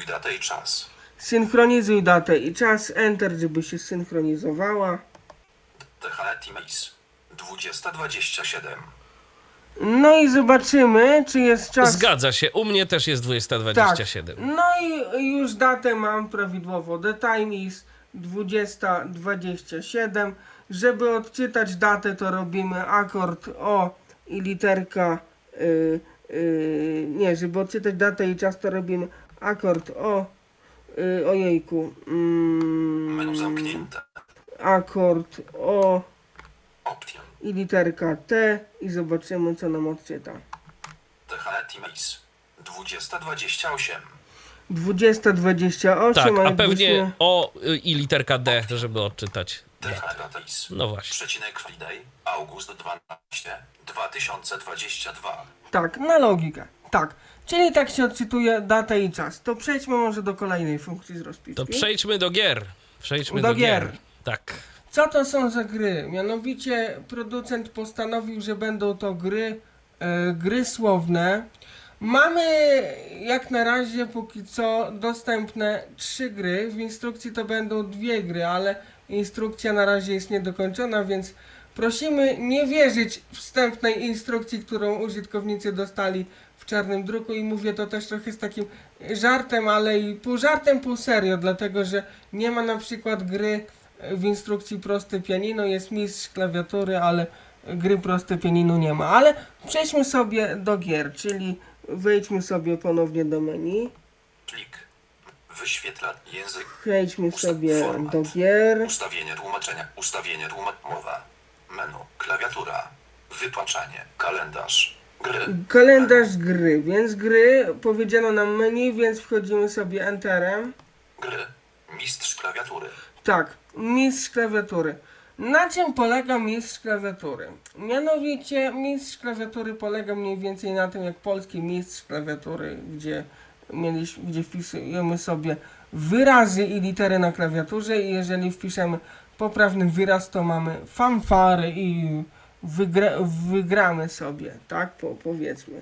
Synchronizuj datę i czas. Synchronizuj datę i czas. Enter, żeby się synchronizowała. THT 20:27. No i zobaczymy, czy jest czas. Zgadza się, u mnie też jest 20:27. Tak. No i już datę mam prawidłowo. The time is 20:27. Żeby odczytać datę, to robimy akord O i literka. Nie, żeby odczytać datę i czas, to robimy akord O. Ojejku. Menu zamknięte. Akord O Option. i literka T i zobaczymy, co nam odczyta. THT 20:28. 20:28. Tak, a jakbyśmy- pewnie O i literka D, żeby odczytać. THT No właśnie. przecinek Friday, august 12, 2022. Tak, na logikę. Tak. Czyli tak się odczytuje datę i czas. To przejdźmy może do kolejnej funkcji z rozpiski. To przejdźmy do gier. Przejdźmy Do do gier. gier. Tak. Co to są za gry? Mianowicie producent postanowił, że będą to gry słowne. Mamy jak na razie póki co dostępne 3 gry. W instrukcji to będą 2 gry, ale instrukcja na razie jest niedokończona, więc prosimy nie wierzyć wstępnej instrukcji, którą użytkownicy dostali w czarnym druku, i mówię to też trochę z takim żartem, ale i pół żartem, pół serio, dlatego że nie ma na przykład gry w instrukcji proste pianino, jest mistrz klawiatury, ale gry proste pianino nie ma. Ale przejdźmy sobie do gier, czyli wejdźmy sobie ponownie do menu, Plik. Wyświetla język. przejdźmy sobie Format. do gier, Ustawienie tłumaczenia. Ustawienie mowa. Menu. Klawiatura. Wytłaczanie. Kalendarz. Gry. kalendarz gry, więc gry powiedziano nam menu, więc wchodzimy sobie enterem. Gry. Mistrz klawiatury. Tak, mistrz klawiatury. Na czym polega mistrz klawiatury? Mianowicie mistrz klawiatury polega mniej więcej na tym jak polski mistrz klawiatury, gdzie wpisujemy sobie wyrazy i litery na klawiaturze, i jeżeli wpiszemy poprawny wyraz, to mamy fanfary i wygramy sobie, tak? Powiedzmy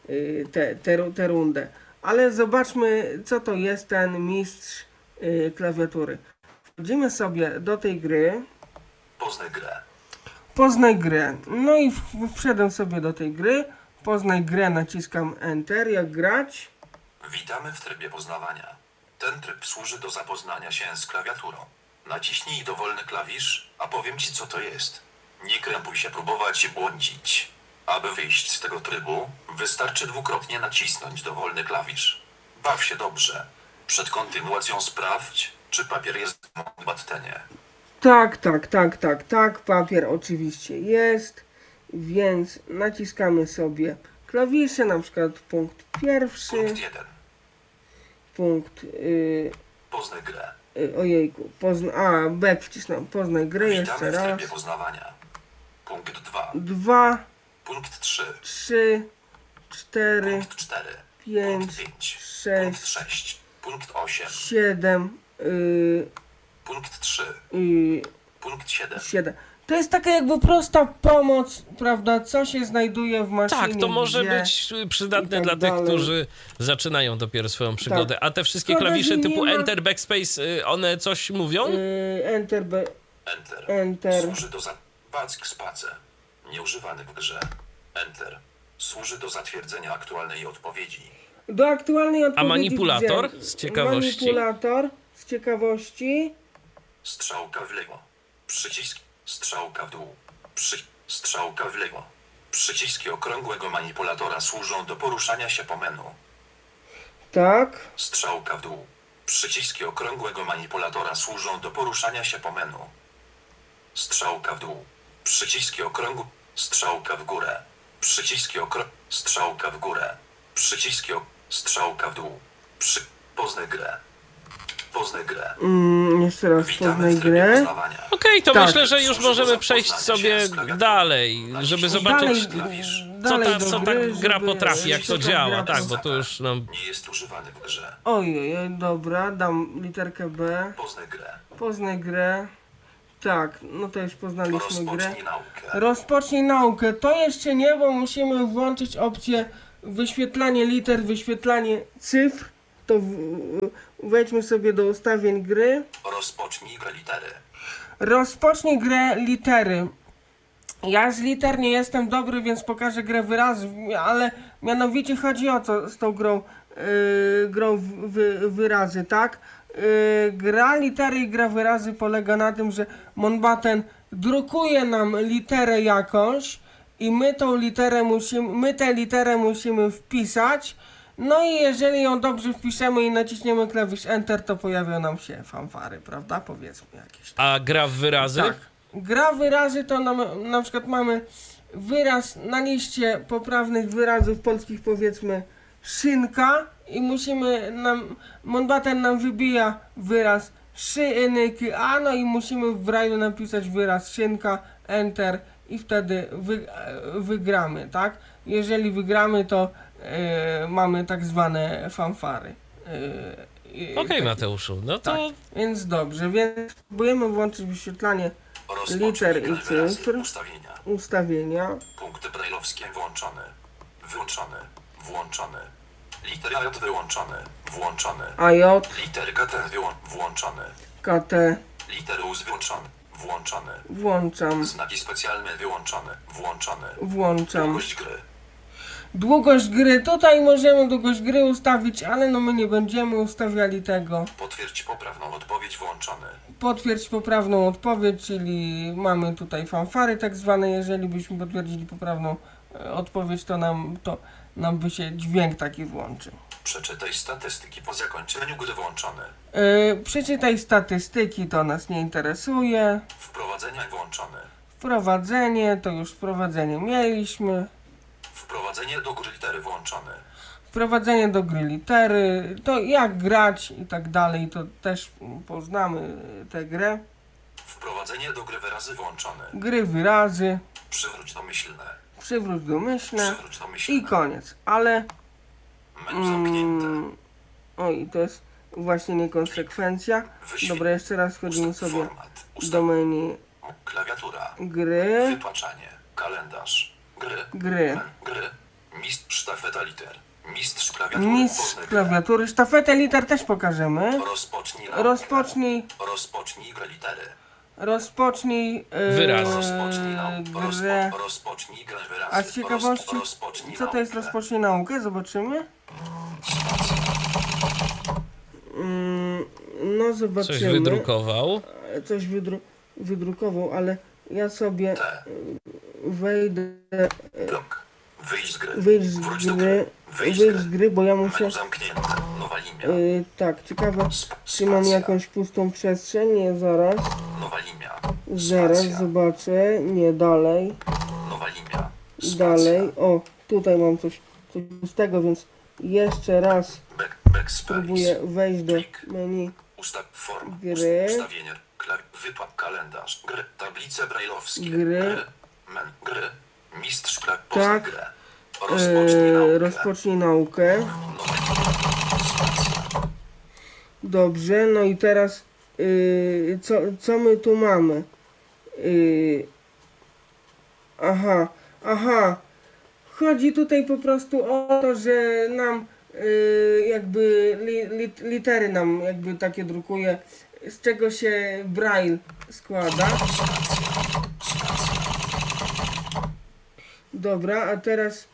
tę rundę. Ale zobaczmy, co to jest ten mistrz klawiatury. Wchodzimy sobie do tej gry. Poznaj grę. Poznaj grę. No i wszedłem sobie do tej gry. Poznaj grę, naciskam Enter, jak grać. Witamy w trybie poznawania. Ten tryb służy do zapoznania się z klawiaturą. Naciśnij dowolny klawisz, a powiem ci co to jest. Nie krępuj się próbować i błądzić. Aby wyjść z tego trybu, wystarczy dwukrotnie nacisnąć dowolny klawisz. Baw się dobrze. Przed kontynuacją sprawdź, czy papier jest w battenie. Tak, papier oczywiście jest, więc naciskamy sobie klawisze, na przykład punkt pierwszy, Punkt 1. punkt, Poznaj grę. ojejku, back wcisnąłem, poznaj grę, jeszcze Witamy w raz, trybie poznawania. Punkt 2. 2, Punkt 3. 3, 4, Punkt 4. 5, Punkt 5. 6, Punkt 6. Punkt 8. 7, Punkt 3. Punkt 7. 7. To jest taka jakby prosta pomoc, prawda, co się znajduje w maszynie. Tak, to może gdzie być przydatne i tak dla tych, dalej. którzy zaczynają dopiero swoją przygodę. A te wszystkie Szkoda, klawisze że nie typu ma- Enter, Backspace, one coś mówią? Enter, Enter. Służy do Back space. Nieużywany w grze. Enter. Służy do zatwierdzenia aktualnej odpowiedzi. do aktualnej odpowiedzi. manipulator gdzie? z ciekawości? Manipulator z ciekawości. Strzałka w lewo. Przycisk. Strzałka w dół. Strzałka w lewo. Przyciski okrągłego manipulatora służą do poruszania się po menu. Tak. Strzałka w dół. Przyciski okrągłego manipulatora służą do poruszania się po menu. Strzałka w dół. Przyciski okrągłe. Strzałka w górę. Przyciski Strzałka w górę. Przyciski Strzałka w dół. Poznaj grę. Poznaj grę. Jeszcze raz Witamy poznaj w trybie grę. poznawania. Okej, to Tak. myślę, że już Służy do możemy przejść zapoznania sobie się z klawiaturą. dalej, żeby zobaczyć, Dalej co ta gry, gra żeby- potrafi, jak to co ta działa, gra tak, bo to już nam... Nie jest używany w grze. Ojej, dobra, dam literkę B. Poznaj grę. Poznaj grę. Tak, no to już poznaliśmy grę. Rozpocznij naukę. Rozpocznij naukę. To jeszcze nie, bo musimy włączyć opcję wyświetlanie liter, wyświetlanie cyfr. to wejdźmy sobie do ustawień gry. Rozpocznij grę litery. Rozpocznij grę litery. Ja z liter nie jestem dobry, więc pokażę grę wyrazów, ale mianowicie chodzi o co z tą grą, wyrazy, tak? Gra litery i gra wyrazy polega na tym, że Monbaten drukuje nam literę jakąś i my tę literę musimy wpisać. No i jeżeli ją dobrze wpiszemy i naciśniemy klawisz Enter, to pojawią nam się fanfary, prawda? Powiedzmy jakieś. A gra w wyrazy? Tak. Gra wyrazy to na przykład mamy wyraz na liście poprawnych wyrazów polskich, powiedzmy szynka, i Monbaten nam wybija wyraz szynyki, a no i musimy w brajlu napisać wyraz szynka, enter, i wtedy wygramy, tak? Jeżeli wygramy, to mamy tak zwane fanfary. Okej, Mateuszu, no to Tak, więc dobrze, więc próbujemy włączyć wyświetlanie Rozpocznij liter grę i wyrazy. cyfr. Ustawienia. Ustawienia. Punkty brajlowskie włączone. Wyłączone. Włączone. Litery J wyłączone. Włączone. AJ, Literka T włączone. KT, Litery U wyłączone. Włączone. włączam, Znaki specjalne wyłączone. Włączone. włączam. Długość gry. Długość gry, tutaj możemy długość gry ustawić, ale no my nie będziemy ustawiali tego. Potwierdź poprawną odpowiedź włączone. Potwierdź poprawną odpowiedź, czyli mamy tutaj fanfary tak zwane. Jeżeli byśmy potwierdzili poprawną odpowiedź, to nam by się dźwięk taki włączył. Przeczytaj statystyki po zakończeniu gry włączone. Przeczytaj statystyki, to nas nie interesuje. Wprowadzenia włączone. Wprowadzenie, to już wprowadzenie mieliśmy. Wprowadzenie do gry litery włączone. Wprowadzenie do gry litery, to jak grać i tak dalej, to też poznamy tę grę. Wprowadzenie do gry wyrazy włączone. Gry wyrazy, Przywróć domyślne. przywróć domyślne Przywróć domyślne. i koniec. Ale, Menu zamknięte. oj, to jest właśnie niekonsekwencja. Dobra, jeszcze raz wchodzimy sobie Format. do menu Klawiatura. gry, Wytłaczanie. Kalendarz. gry. Gry. Mistrz sztafeta liter. Mistrz klawiatury. Mistrz Poznaj grę. klawiatury, sztafetę liter też pokażemy. Rozpocznij naukę. Rozpocznij grę litery. Wyraz. Rozpocznij naukę. grę. Rozpocznij grę wyrazy. A z ciekawości, Rozpocznij co to jest naukę. rozpocznij naukę? Zobaczymy. No zobaczymy. coś wydrukował. Coś wydrukował, ale ja sobie T. wejdę, Blok. Wyjść z gry. wyjść z Wróć do gry, Wyjść wyjść z gry, bo ja muszę, Menu zamknięte. Nowa linia. tak, ciekawe, czy mam Spacja. jakąś pustą przestrzeń, nie, zaraz, Nowa linia. zaraz, Spacja. zobaczę, nie, dalej, Nowa linia. Spacja. dalej, o, tutaj mam coś pustego, więc jeszcze raz Backspace. próbuję wejść do Plik. menu Ustaw form. Gry. Ustawienie. Wypłat kalendarz. Gry. Tablice brajlowskie. Gry. Gry. Mistrz Tak. Poznaj grę. Rozpocznij naukę. rozpocznij naukę. Nowa linia. Spacja. Dobrze, no i teraz co my tu mamy? Aha. Chodzi tutaj po prostu o to, że nam jakby litery nam jakby takie drukuje, z czego się braille składa. Dobra, a teraz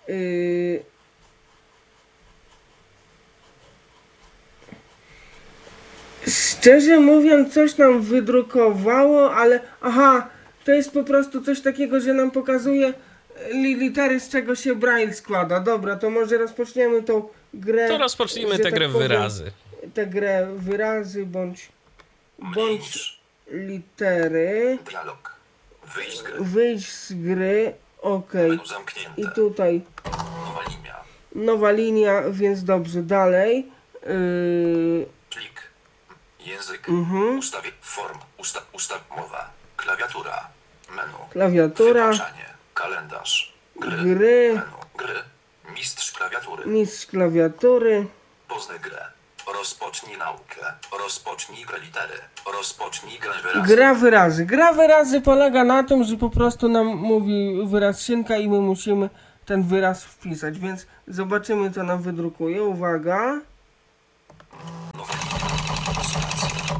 szczerze mówiąc, coś nam wydrukowało, ale aha, to jest po prostu coś takiego, że nam pokazuje litery, z czego się braille składa. Dobra, to może rozpoczniemy tą grę. To rozpocznijmy że tę tak grę w powiem, wyrazy. Tę grę wyrazy bądź Mniej niż. litery. Dialog. Wyjść z gry. Wyjść z gry. Okej. Menu zamknięte. I tutaj Nowa linia. nowa linia, więc dobrze, dalej. Plik. Język. Mhm. Ustawię. Form. Ustaw. Mowa. Klawiatura. Menu. Klawiatura. Wybaczanie. Kalendarz. Gry. Gry. Menu. Gry. Mistrz klawiatury. Mistrz klawiatury. Poznaj grę. Rozpocznij naukę. Rozpocznij grę litery. Rozpocznij grę wyrazy. Gra wyrazy. Gra wyrazy polega na tym, że po prostu nam mówi wyraz szynka i my musimy ten wyraz wpisać, więc zobaczymy, co nam wydrukuje. Uwaga. Nowe spacja.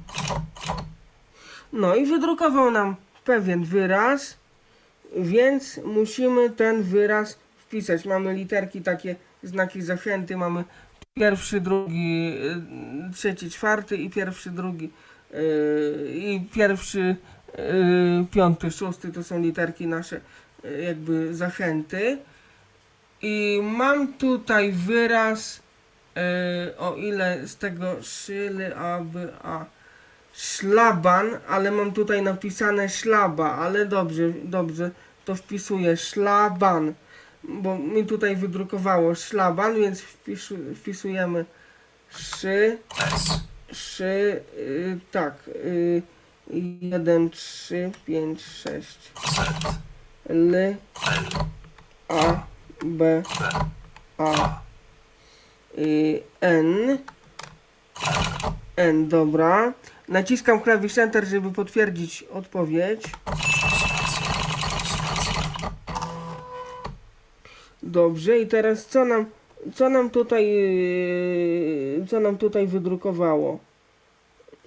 No i wydrukował nam pewien wyraz, więc musimy ten wyraz wpisać. Mamy literki, takie znaki zachęty, mamy pierwszy, drugi, trzeci, czwarty i pierwszy, drugi i pierwszy, piąty, szósty to są literki nasze jakby zachęty. I mam tutaj wyraz, o ile z tego szyly, aby, a szlaban, ale mam tutaj napisane szlaba, ale dobrze, to wpisuję szlaban, bo mi tutaj wydrukowało szlaban, więc wpisujemy S. tak, 1, 3, 5, 6, Z. L, L. A, B, B. A, N, dobra. Naciskam klawisz Enter, żeby potwierdzić odpowiedź. Dobrze, i teraz co nam tutaj wydrukowało?